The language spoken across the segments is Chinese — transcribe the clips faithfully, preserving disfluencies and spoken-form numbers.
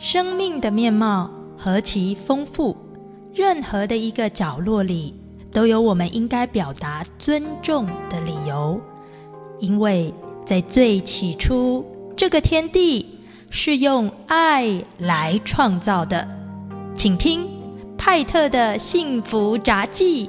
生命的面貌何其丰富，任何的一个角落里都有我们应该表达尊重的理由。因为在最起初，这个天地是用爱来创造的。请听派特的幸福杂记。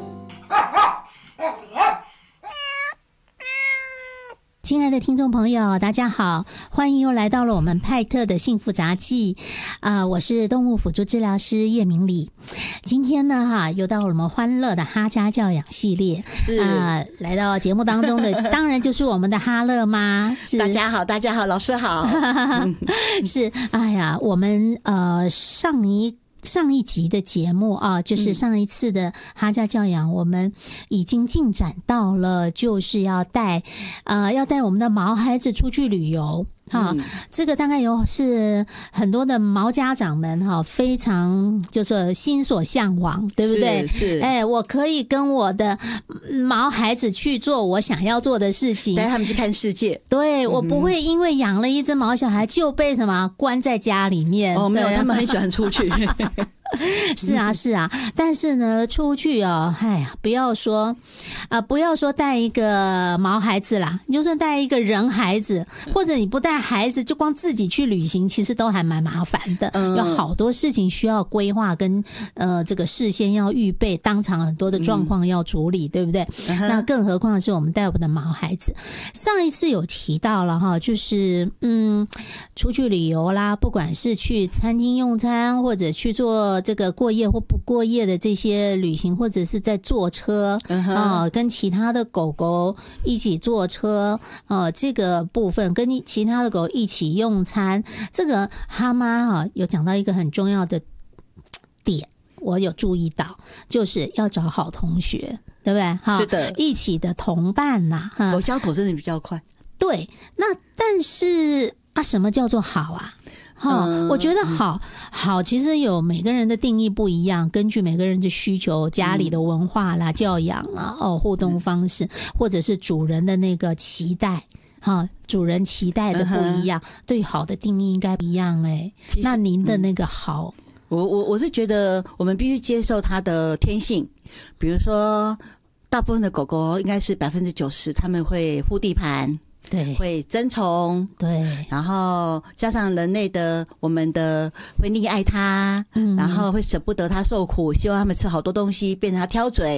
亲爱的听众朋友，大家好，欢迎又来到了我们派特的幸福杂记。啊、呃，我是动物辅助治疗师叶明礼。今天呢，哈，又到了我们欢乐的哈家教养系列。 是啊、呃，来到节目当中的，当然就是我们的哈乐妈。是大家好，大家好，老师好。 是，哎呀，我们呃上一。上一集的节目啊，就是上一次的哈家教养，我们已经进展到了，就是要带呃要带我们的毛孩子出去旅游。哈、嗯，这个大概有是很多的毛家长们哈，非常就是心所向往，对不对？ 是，是哎，我可以跟我的毛孩子去做我想要做的事情， 带他们去看世界。 对，我不会因为养了一只毛小孩就被什么关在家里面。 哦，没有，他们很喜欢出去。 是啊，是啊，但是呢，出去哦，哎呀，不要说啊、呃，不要说带一个毛孩子啦，你就算带一个人孩子，或者你不带孩子，就光自己去旅行，其实都还蛮麻烦的。嗯、有好多事情需要规划跟呃这个事先要预备，当场很多的状况要处理，嗯、对不对？嗯、那更何况是我们带我们的毛孩子。上一次有提到了哈，就是嗯，出去旅游啦，不管是去餐厅用餐，或者去做这个过夜或不过夜的这些旅行，或者是在坐车啊、uh-huh. 呃，跟其他的狗狗一起坐车呃，这个部分跟其他的狗一起用餐，这个哈妈哈、啊、有讲到一个很重要的点，我有注意到，就是要找好同学，对不对？哈， 是的， 一起的同伴呐、啊。 我教狗真的比较快。 对，那但是啊，什么叫做好啊？哈、嗯，我觉得好好，其实有每个人的定义不一样，根据每个人的需求、家里的文化啦、教养啦、哦互动方式，或者是主人的那个期待，哈，主人期待的不一样，嗯、对好的定义应该不一样哎、欸。那您的那个好， 嗯、我我我是觉得我们必须接受它的天性，比如说大部分的狗狗应该是百分之九十，他们会护地盘。 对， 会争宠， 对， 然后加上人类的我们的会溺爱它，嗯，然后会舍不得它受苦，希望他们吃好多东西，变成它挑嘴。